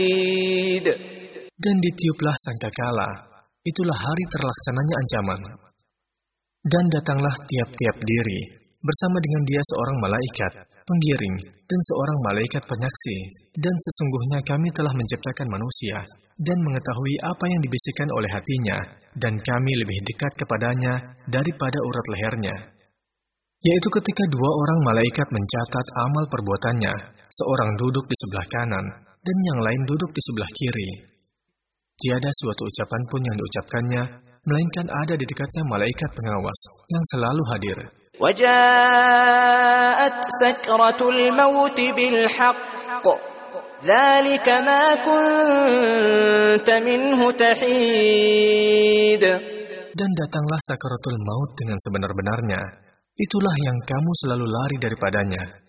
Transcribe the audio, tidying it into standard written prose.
Dan ditiuplah sangkakala, itulah hari terlaksananya ancaman. Dan datanglah tiap-tiap diri, bersama dengan dia seorang malaikat, penggiring, dan seorang malaikat penyaksi. Dan sesungguhnya kami telah menciptakan manusia, dan mengetahui apa yang dibisikkan oleh hatinya, dan kami lebih dekat kepadanya daripada urat lehernya. Yaitu ketika dua orang malaikat mencatat amal perbuatannya, seorang duduk di sebelah kanan, dan yang lain duduk di sebelah kiri. Tiada suatu ucapan pun yang diucapkannya, melainkan ada di dekatnya malaikat pengawas yang selalu hadir. وَجَاءَتْ سَكْرَةُ الْمَوْتِ بِالْحَقِّ ذَلِكَ مَا كُنْتَ مِنْهُ تَحِيدُ. Dan datanglah sakaratul maut dengan sebenar-benarnya. Itulah yang kamu selalu lari daripadanya.